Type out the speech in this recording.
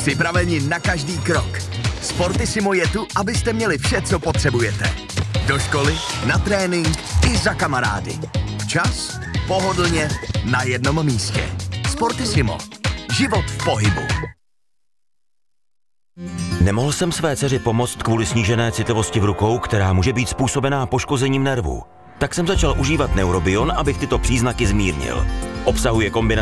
Připraveni na každý krok. Sportissimo je tu, abyste měli vše, co potřebujete. Do školy, na trénink i za kamarády. Včas, pohodlně, na jednom místě. Sportissimo. Život v pohybu. Nemohl jsem své dceři pomoct kvůli snížené citlivosti v rukou, která může být způsobená poškozením nervů. Tak jsem začal užívat Neurobion, abych tyto příznaky zmírnil. Obsahuje kombinaci